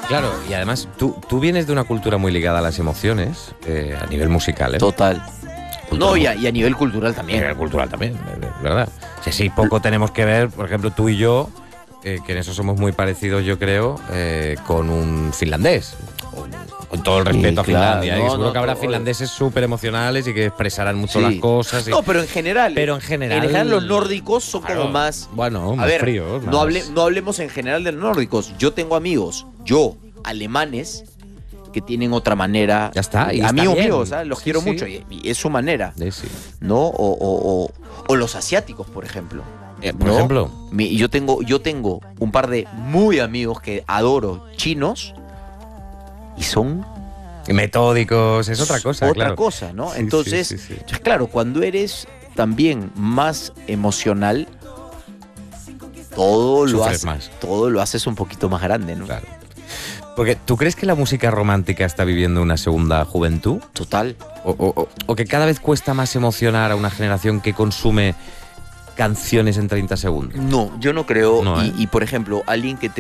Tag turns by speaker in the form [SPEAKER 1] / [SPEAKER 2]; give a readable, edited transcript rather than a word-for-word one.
[SPEAKER 1] Claro, y además tú vienes de una cultura muy ligada a las emociones, a nivel musical, ¿eh?
[SPEAKER 2] Total. No, y a nivel cultural
[SPEAKER 1] A
[SPEAKER 2] también.
[SPEAKER 1] nivel cultural también, ¿verdad? O sea, sí, poco tenemos que ver, por ejemplo, tú y yo, que en eso somos muy parecidos, yo creo, con un finlandés. Con todo el respeto a
[SPEAKER 2] claro,
[SPEAKER 1] Finlandia. Y
[SPEAKER 2] no,
[SPEAKER 1] seguro
[SPEAKER 2] no,
[SPEAKER 1] que habrá
[SPEAKER 2] todo.
[SPEAKER 1] finlandeses súper emocionales y que expresarán mucho
[SPEAKER 2] Sí.
[SPEAKER 1] las cosas.
[SPEAKER 2] No, pero en general.
[SPEAKER 1] Pero en general.
[SPEAKER 2] los nórdicos son
[SPEAKER 1] claro,
[SPEAKER 2] como más.
[SPEAKER 1] Bueno,
[SPEAKER 2] A
[SPEAKER 1] más
[SPEAKER 2] ver,
[SPEAKER 1] fríos.
[SPEAKER 2] no,
[SPEAKER 1] más-
[SPEAKER 2] no hablemos en general de los nórdicos. Yo tengo amigos, alemanes, que tienen otra manera.
[SPEAKER 1] Ya está, y está
[SPEAKER 2] amigos
[SPEAKER 1] bien.
[SPEAKER 2] míos, ¿sabes? Los
[SPEAKER 1] Sí,
[SPEAKER 2] quiero
[SPEAKER 1] sí.
[SPEAKER 2] mucho y es su manera.
[SPEAKER 1] Sí.
[SPEAKER 2] ¿No? O los asiáticos, por ejemplo.
[SPEAKER 1] Por
[SPEAKER 2] ¿no?
[SPEAKER 1] ejemplo.
[SPEAKER 2] Yo tengo un par de muy amigos que adoro, chinos, y son
[SPEAKER 1] Metódicos, es otra cosa,
[SPEAKER 2] otra
[SPEAKER 1] claro.
[SPEAKER 2] cosa, ¿no?
[SPEAKER 1] Sí,
[SPEAKER 2] Entonces,
[SPEAKER 1] sí, sí, sí.
[SPEAKER 2] entonces, claro, cuando eres también más emocional,
[SPEAKER 1] Sufres más.
[SPEAKER 2] todo lo haces un poquito más grande, ¿no?
[SPEAKER 1] Claro. Porque, ¿tú crees que la música romántica está viviendo una segunda juventud?
[SPEAKER 2] Total.
[SPEAKER 1] O que cada vez cuesta más emocionar a una generación que consume canciones en 30 segundos?
[SPEAKER 2] No, yo no creo.
[SPEAKER 1] No, ¿eh?
[SPEAKER 2] Y, por ejemplo, alguien que te